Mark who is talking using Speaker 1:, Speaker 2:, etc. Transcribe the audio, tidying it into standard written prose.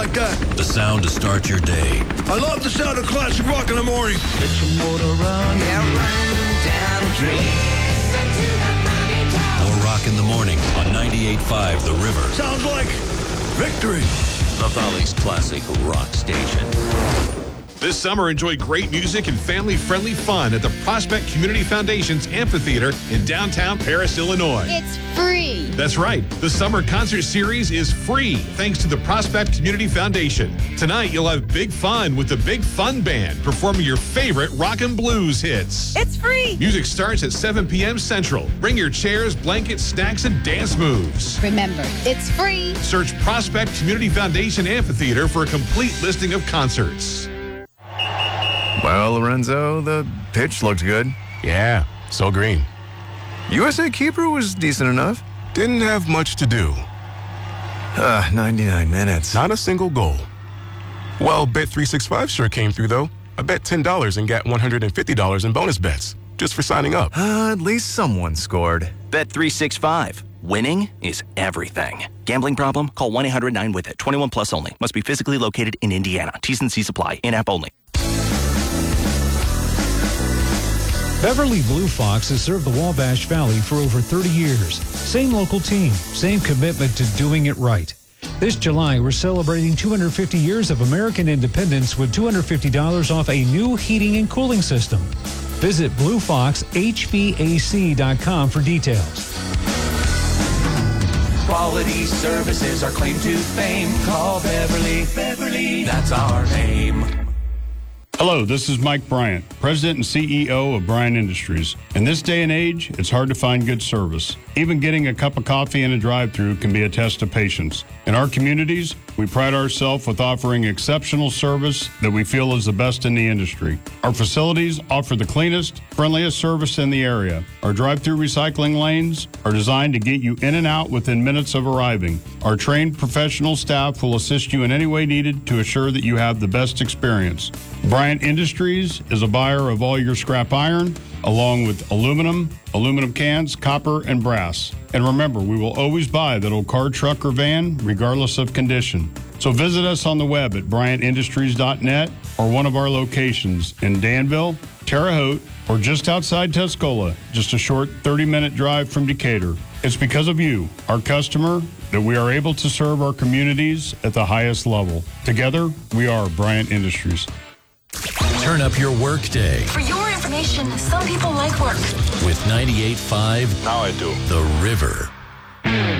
Speaker 1: like that.
Speaker 2: The sound to start your day.
Speaker 1: I love the sound of classic rock in the morning.
Speaker 3: Let your motor run, run down the drain.
Speaker 2: More rock in the morning on 98.5 The River.
Speaker 1: Sounds like victory.
Speaker 2: The Valley's classic rock station.
Speaker 4: This summer, enjoy great music and family-friendly fun at the Prospect Community Foundation's Amphitheater in downtown Paris, Illinois.
Speaker 5: It's free.
Speaker 4: That's right. The summer concert series is free thanks to the Prospect Community Foundation. Tonight, you'll have big fun with the Big Fun Band performing your favorite rock and blues hits.
Speaker 5: It's free.
Speaker 4: Music starts at 7 p.m. Central. Bring your chairs, blankets, snacks, and dance moves.
Speaker 5: Remember, it's free.
Speaker 4: Search Prospect Community Foundation Amphitheater for a complete listing of concerts.
Speaker 6: Well, Lorenzo, the pitch looked good.
Speaker 7: Yeah, so green.
Speaker 6: USA keeper was decent enough.
Speaker 7: Didn't have much to do.
Speaker 6: 99 minutes.
Speaker 7: Not a single goal. Well, Bet365 sure came through, though. I bet $10 and got $150 in bonus bets just for signing up.
Speaker 6: At least someone scored.
Speaker 8: Bet365. Winning is everything. Gambling problem? Call 1-800-9-WITH-IT. 21 plus only. Must be physically located in Indiana. T's and C's apply. In-app only.
Speaker 9: Beverly Blue Fox has served the Wabash Valley for over 30 years. Same local team, same commitment to doing it right. This July, we're celebrating 250 years of American independence with $250 off a new heating and cooling system. Visit BlueFoxHVAC.com for details.
Speaker 3: Quality services are claim to fame. Call Beverly. Beverly, that's our name.
Speaker 10: Hello, this is Mike Bryant, President and CEO of Bryant Industries. In this day and age, it's hard to find good service. Even getting a cup of coffee in a drive-thru can be a test of patience. In our communities, we pride ourselves with offering exceptional service that we feel is the best in the industry. Our facilities offer the cleanest, friendliest service in the area. Our drive-thru recycling lanes are designed to get you in and out within minutes of arriving. Our trained professional staff will assist you in any way needed to assure that you have the best experience. Bryant Industries is a buyer of all your scrap iron, along with aluminum cans, copper, and brass. And remember, we will always buy that old car, truck, or van, regardless of condition. So visit us on the web at BryantIndustries.net or one of our locations in Danville, Terre Haute, or just outside Tuscola, just a short 30-minute drive from Decatur. It's because of you, our customer, that we are able to serve our communities at the highest level. Together, we are Bryant Industries.
Speaker 2: Turn up your work day.
Speaker 11: For your information, some people like work.
Speaker 2: With 98.5
Speaker 7: Now I do.
Speaker 2: The River.